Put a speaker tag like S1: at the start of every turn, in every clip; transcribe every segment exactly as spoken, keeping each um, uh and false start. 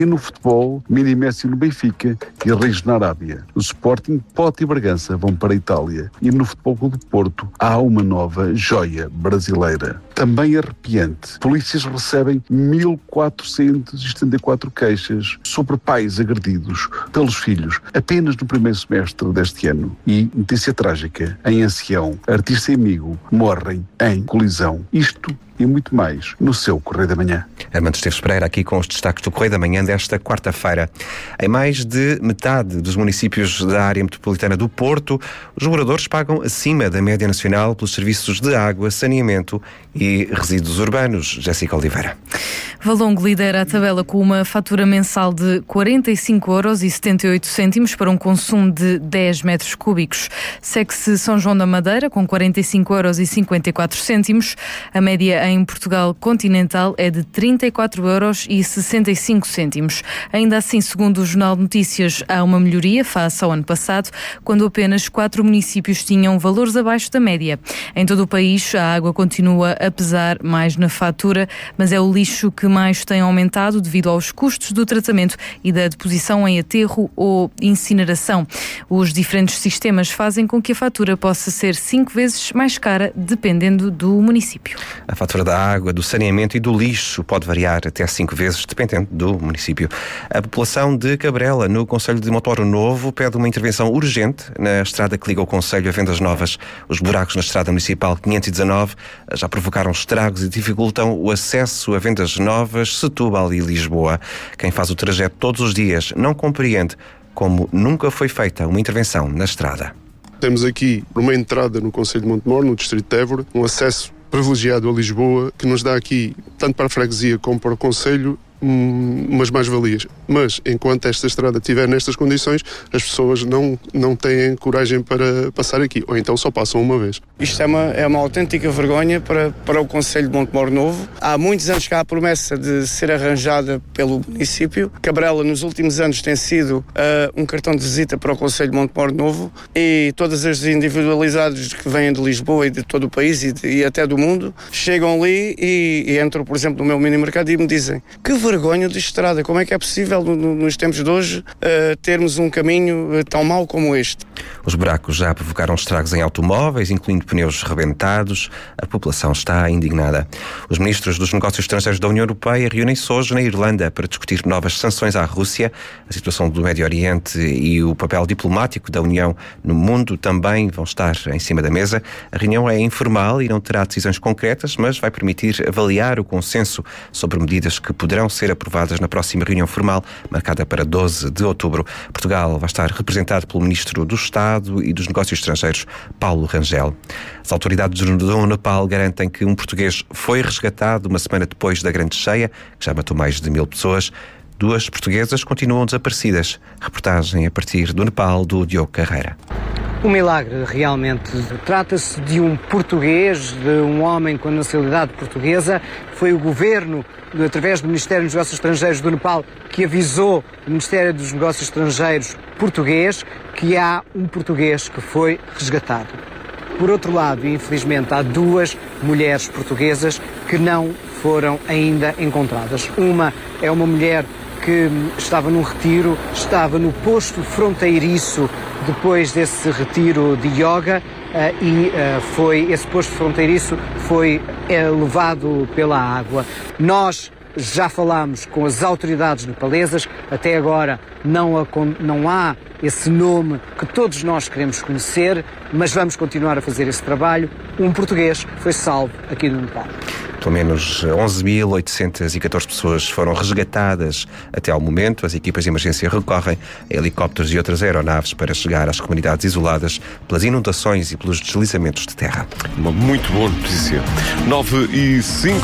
S1: E no futebol, Mini Messi no Benfica e Reis na Arábia. O Sporting, Pote e Bragança vão para a Itália. E no Futebol Clube do Porto há uma nova joia brasileira. Também arrepiante. Polícias recebem mil quatrocentas e setenta e quatro queixas sobre pais agredidos pelos filhos apenas no primeiro semestre deste ano. E, notícia trágica, em Ancião, artista e amigo morrem em colisão. Isto e muito mais no seu Correio da Manhã.
S2: Armando Esteves Pereira aqui com os destaques do Correio da Manhã desta quarta-feira. Em mais de metade dos municípios da área metropolitana do Porto, os moradores pagam acima da média nacional pelos serviços de água, saneamento e resíduos urbanos. Jéssica Oliveira.
S3: Valongo lidera a tabela com uma fatura mensal de quarenta e cinco euros e setenta e oito cêntimos para um consumo de dez metros cúbicos. Segue-se São João da Madeira com quarenta e cinco euros e cinquenta e quatro cêntimos. A média em Portugal continental é de trinta e quatro euros e sessenta e cinco cêntimos. Ainda assim, segundo o Jornal de Notícias, há uma melhoria face ao ano passado, quando apenas quatro municípios tinham valores abaixo da média. Em todo o país, a água continua a pesar mais na fatura, mas é o lixo que mais tem aumentado devido aos custos do tratamento e da deposição em aterro ou incineração. Os diferentes sistemas fazem com que a fatura possa ser cinco vezes mais cara, dependendo do município.
S2: A fatura da água, do saneamento e do lixo pode variar até cinco vezes, dependendo do município. A população de Cabrela, no concelho de Montoro Novo, pede uma intervenção urgente na estrada que liga o concelho a Vendas Novas. Os buracos na estrada municipal quinhentos e dezanove já provocaram estragos e dificultam o acesso a Vendas Novas, Setúbal e Lisboa. Quem faz o trajeto todos os dias não compreende como nunca foi feita uma intervenção na estrada.
S4: Temos aqui uma entrada no concelho de Montemor, no distrito de Évora, um acesso privilegiado a Lisboa, que nos dá aqui, tanto para a freguesia como para o concelho, umas mais-valias. Mas, enquanto esta estrada estiver nestas condições, as pessoas não, não têm coragem para passar aqui, ou então só passam uma vez.
S5: Isto é uma, é uma autêntica vergonha para, para o concelho de Montemor Novo. Há muitos anos que há a promessa de ser arranjada pelo município. Cabrela, nos últimos anos, tem sido uh, um cartão de visita para o concelho de Montemor Novo, e todas as individualidades que vêm de Lisboa e de todo o país e, de, e até do mundo, chegam ali e, e entram, por exemplo, no meu mini-mercado e me dizem: que vergonha de estrada, como é que é possível no, no, nos tempos de hoje uh, termos um caminho uh, tão mau como este?
S2: Os buracos já provocaram estragos em automóveis, incluindo pneus rebentados. A população está indignada. Os ministros dos Negócios Estrangeiros da União Europeia reúnem-se hoje na Irlanda para discutir novas sanções à Rússia. A situação do Médio Oriente e o papel diplomático da União no mundo também vão estar em cima da mesa. A reunião é informal e não terá decisões concretas, mas vai permitir avaliar o consenso sobre medidas que poderão ser aprovadas na próxima reunião formal, marcada para doze de outubro. Portugal vai estar representado pelo Ministro do Estado e dos Negócios Estrangeiros, Paulo Rangel. As autoridades do Nepal garantem que um português foi resgatado uma semana depois da grande cheia, que já matou mais de mil pessoas. Duas portuguesas continuam desaparecidas. Reportagem a partir do Nepal, do Diogo Carreira.
S6: Um milagre, realmente. Trata-se de um português, de um homem com nacionalidade portuguesa. Foi o governo, através do Ministério dos Negócios Estrangeiros do Nepal, que avisou o Ministério dos Negócios Estrangeiros português que há um português que foi resgatado. Por outro lado, infelizmente, há duas mulheres portuguesas que não foram ainda encontradas. Uma é uma mulher que estava num retiro, estava no posto fronteiriço depois desse retiro de yoga uh, e uh, foi, esse posto fronteiriço foi uh, levado pela água. Nós já falámos com as autoridades nepalesas, até agora não há, não há esse nome que todos nós queremos conhecer, mas vamos continuar a fazer esse trabalho. Um português foi salvo aqui no Nepal.
S2: Pelo menos onze mil oitocentas e catorze pessoas foram resgatadas até ao momento. As equipas de emergência recorrem a helicópteros e outras aeronaves para chegar às comunidades isoladas pelas inundações e pelos deslizamentos de terra.
S7: Uma muito boa notícia. nove e cinco.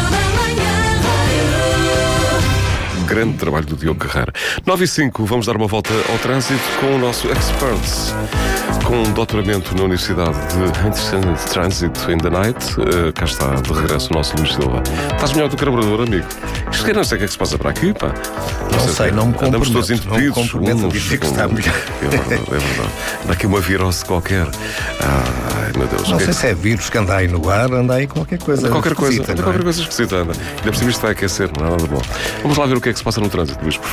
S7: Grande trabalho do Diogo Carreira. nove e cinco, vamos dar uma volta ao trânsito com o nosso expert, com um doutoramento na Universidade de Huntington Transit in the Night. Uh, cá está, de regresso, o nosso Luís Silva. Estás melhor do carburador, amigo? Isto que não sei o que é que se passa para aqui, pá.
S8: Não, não sei, não me comprometo.
S7: Andamos todos entupidos.
S8: Não me que está melhor.
S7: É verdade, é verdade. Anda aqui uma virose qualquer. Ai, meu Deus.
S8: Não
S7: que
S8: sei
S7: é
S8: se é vírus que anda aí no ar, anda aí qualquer coisa
S7: qualquer coisa,
S8: esquisita.
S7: qualquer coisa esquisita, anda. Ainda por cima isto vai aquecer, não é nada bom. Vamos lá ver o que é que se se passa no trânsito, Luís?